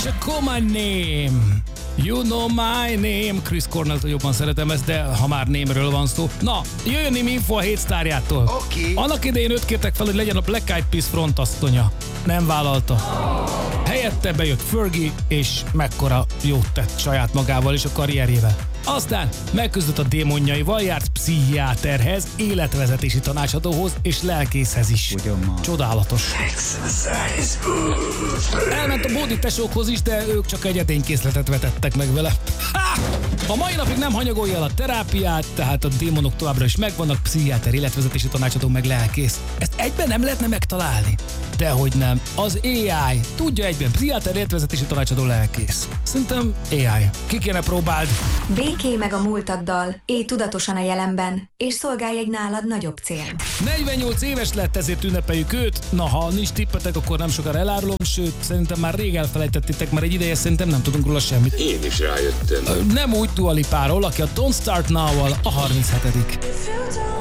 a Call My Name. You know my name. Chris Cornell-től jobban szeretem ezt, de ha már némről van szó. Na, jöjjön némi info a hétsztárjától. Oké. Annak idején őt kértek fel, hogy legyen a Black Eyed Peas frontasszonya. Nem vállalta. Helyette bejött Fergie, és mekkora jót tett saját magával és a karrierjével. Aztán megküzdött a démonjaival, járt pszichiáterhez, életvezetési tanácsadóhoz és lelkészhez is. Csodálatos. Elment a Bódi tesókhoz is, de ők csak egy edénykészletet vetettek meg vele. Ha! A mai napig nem hanyagolja el a terápiát, tehát a démonok továbbra is megvannak, pszichiáter, életvezetési tanácsadó, meg lelkész. Ezt egyben nem lehetne megtalálni? Dehogy nem. Az AI tudja egyben, pszichiáter, életvezetési tanácsadó, lelkész. Szerintem AI. Ki kéne próbáld? Béké meg a múltaddal, élj tudatosan a jelenben, és szolgálj egy nálad nagyobb cél. 48 éves lett, ezért ünnepeljük őt. Na, ha nincs tippetek, akkor nem sokára elárulom, sőt, szerintem már rég elfelejtettétek, már egy ideje szerintem nem tudunk róla semmit. Én is rájöttem. Nem úgy Dua Lipáról, aki a Don't Start Now-val a 37.